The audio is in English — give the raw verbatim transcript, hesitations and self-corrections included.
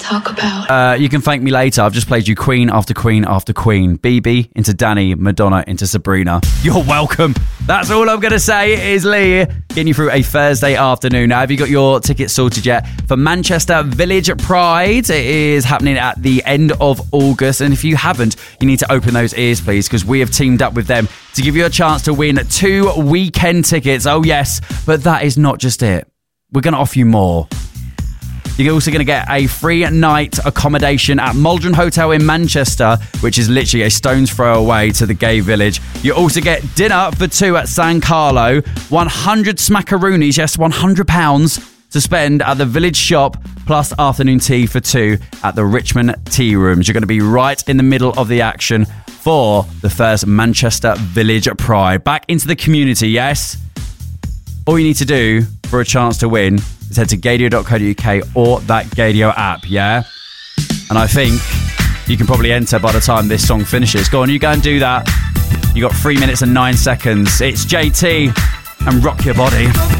talk about? Uh, you can thank me later. I've just played you Queen after Queen after Queen. B B into Danny, Madonna into Sabrina. You're welcome. That's all I'm going to say is Lee getting you through a Thursday afternoon. Now, have you got your tickets sorted yet? For Manchester Village Pride, it is happening at the end of August. And if you haven't, you need to open those ears, please, because we have teamed up with them to give you a chance to win two weekend tickets. Oh, yes. But that is not just it. We're going to offer you more. You're also going to get a free night accommodation at Maldron Hotel in Manchester, which is literally a stone's throw away to the gay village. You also get dinner for two at San Carlo, one hundred smackaroonies, yes, one hundred pounds to spend at the village shop, plus afternoon tea for two at the Richmond Tea Rooms. You're going to be right in the middle of the action for the first Manchester Village Pride. Back into the community, yes? All you need to do for a chance to win is head to gadio dot co dot uk or that Gadio app, yeah? And I think you can probably enter by the time this song finishes. Go on, you go and do that. You got three minutes and nine seconds. It's J T and Rock Your Body.